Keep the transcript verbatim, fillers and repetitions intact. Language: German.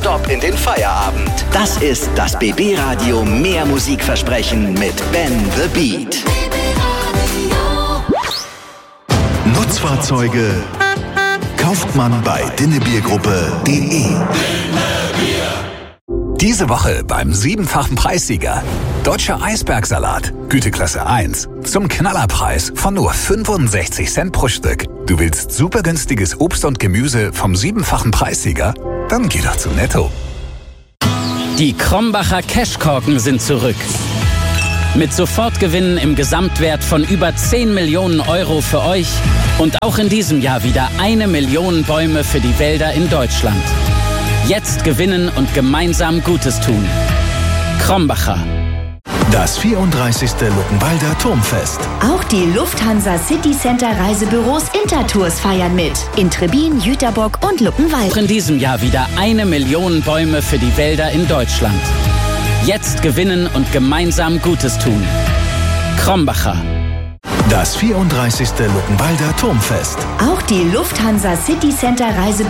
nonstop in den Feierabend. Das ist das B B-Radio Mehr Musikversprechen mit Ben the Beat. Nutzfahrzeuge kauft man bei dinnebiergruppe punkt de. Diese Woche beim siebenfachen Preissieger. Deutscher Eisbergsalat, Güteklasse eins. Zum Knallerpreis von nur fünfundsechzig Cent pro Stück. Du willst super günstiges Obst und Gemüse vom siebenfachen Preissieger? Dann geh doch zu Netto. Die Krombacher Cashkorken sind zurück. Mit Sofortgewinnen im Gesamtwert von über zehn Millionen Euro für euch und auch in diesem Jahr wieder eine Million Bäume für die Wälder in Deutschland. Jetzt gewinnen und gemeinsam Gutes tun. Krombacher. Das vierunddreißigste Luckenwalder Turmfest. Auch die Lufthansa City Center Reisebüros Intertours feiern mit. In Trebin, Jüterbock und Luckenwalde. Auch in diesem Jahr wieder eine Million Bäume für die Wälder in Deutschland. Jetzt gewinnen und gemeinsam Gutes tun. Krombacher. Das vierunddreißigste Luckenwalder Turmfest. Auch die Lufthansa City Center Reisebüros